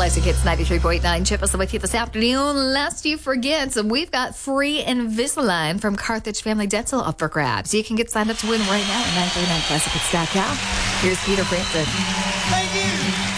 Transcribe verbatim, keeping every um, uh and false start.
Classic Hits ninety-three point nine. Chip us with you this afternoon. Lest you forget, we've got free Invisalign from Carthage Family Dental up for grabs. You can get signed up to win right now at nine three nine classic hits dot com. Here's Peter Frampton. Thank you.